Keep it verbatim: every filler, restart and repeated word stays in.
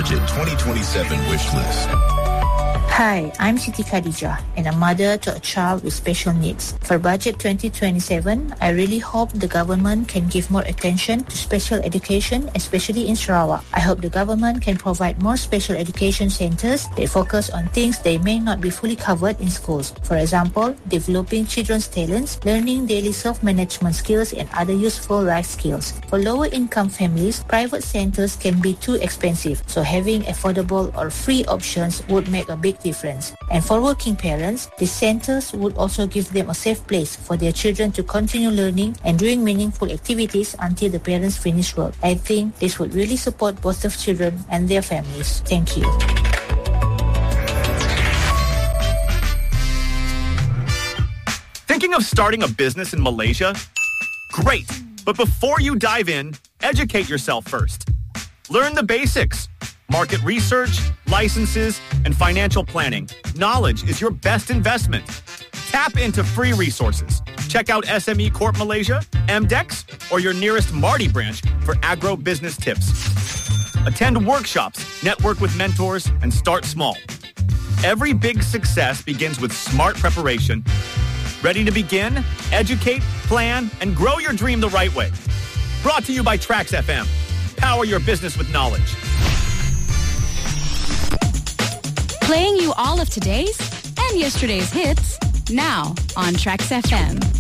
Budget twenty twenty-seven wish list. Hi, I'm Siti Khadijah and a mother to a child with special needs. For Budget twenty twenty-seven, I really hope the government can give more attention to special education, especially in Sarawak. I hope the government can provide more special education centers that focus on things they may not be fully covered in schools. For example, developing children's talents, learning daily self-management skills and other useful life skills. For lower income families, private centers can be too expensive, so having affordable or free options would make a big difference. And for working parents, these centers would also give them a safe place for their children to continue learning and doing meaningful activities until the parents finish work. I think this would really support both the children and their families. Thank you. Thinking of starting a business in Malaysia? Great! But before you dive in, educate yourself first. Learn the basics. Market research, licenses, and financial planning. Knowledge is your best investment. Tap into free resources. Check out S M E Corp Malaysia, M D E X, or your nearest Marty branch for agro-business tips. Attend workshops, network with mentors, and start small. Every big success begins with smart preparation. Ready to begin? Educate, plan, and grow your dream the right way. Brought to you by Trax F M. Power your business with knowledge. Playing you all of today's and yesterday's hits now on Trax F M.